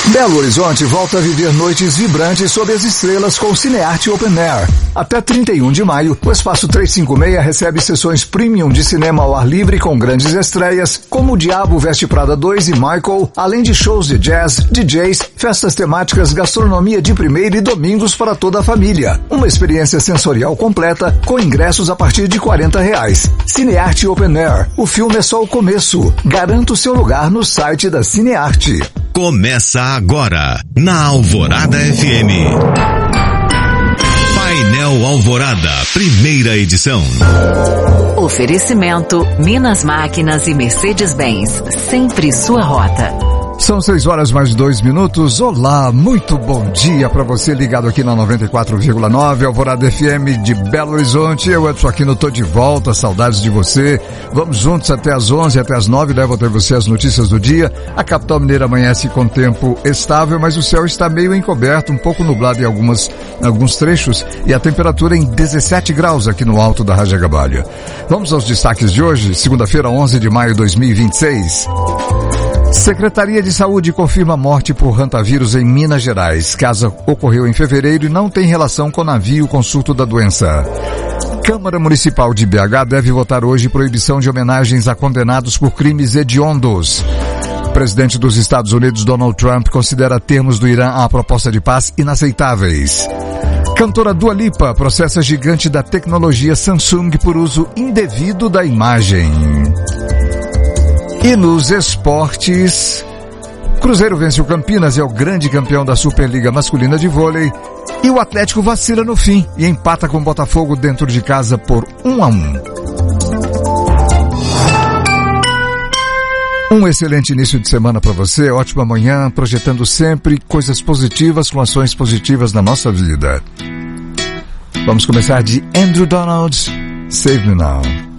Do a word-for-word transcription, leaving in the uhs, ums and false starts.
Belo Horizonte volta a viver noites vibrantes sob as estrelas com o Cinearte Open Air. Até trinta e um de maio, o Espaço trezentos e cinquenta e seis recebe sessões premium de cinema ao ar livre com grandes estreias, como O Diabo Veste Prada dois e Michael, além de shows de jazz, D Js, festas temáticas, gastronomia de primeira e domingos para toda a família. Uma experiência sensorial completa com ingressos a partir de quarenta reais. Cinearte Open Air. O filme é só o começo. Garanta o seu lugar no site da Cinearte. Começa agora, na Alvorada F M. Painel Alvorada, primeira edição. Oferecimento Minas Máquinas e Mercedes-Benz, sempre sua rota. São seis horas mais dois minutos. Olá, muito bom dia para você ligado aqui na noventa e quatro vírgula nove, Alvorada F M de Belo Horizonte. Eu, Edson Aquino, tô de volta, saudades de você. Vamos juntos até as onze, até as nove, levo até você as notícias do dia. A capital mineira amanhece com tempo estável, mas o céu está meio encoberto, um pouco nublado em, algumas, em alguns trechos, e a temperatura em dezessete graus aqui no alto da Rajagabalha. Vamos aos destaques de hoje, segunda-feira, onze de maio de dois mil e vinte e seis. Secretaria de Saúde confirma morte por hantavírus em Minas Gerais. Caso ocorreu em fevereiro e não tem relação com navio com surto da doença. Câmara Municipal de B H deve votar hoje proibição de homenagens a condenados por crimes hediondos. O presidente dos Estados Unidos, Donald Trump, considera termos do Irã à proposta de paz inaceitáveis. Cantora Dua Lipa processa gigante da tecnologia Samsung por uso indevido da imagem. E nos esportes, Cruzeiro vence o Campinas e é o grande campeão da Superliga Masculina de Vôlei. E o Atlético vacila no fim e empata com o Botafogo dentro de casa por um a um. Um excelente início de semana para você, ótima manhã, projetando sempre coisas positivas com ações positivas na nossa vida. Vamos começar de Andrew Donald, Save Me Now.